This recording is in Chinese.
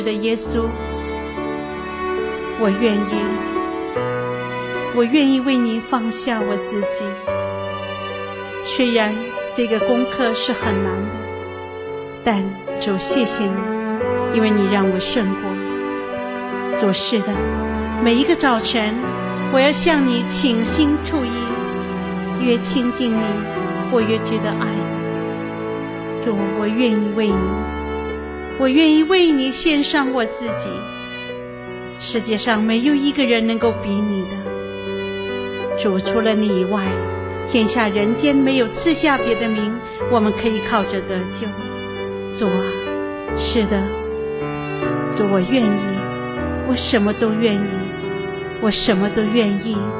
的耶稣，我愿意为你放下我自己。虽然这个功课是很难的，但主谢谢你，因为你让我胜过。主是的，每一个早晨我要向你倾心吐意，越亲近你我越觉得爱你。主，我愿意为你，我愿意为你献上我自己。世界上没有一个人能够比你的。主，除了你以外，天下人间没有赐下别的名，我们可以靠着得救。主啊，是的，主，我愿意，我什么都愿意，我什么都愿意。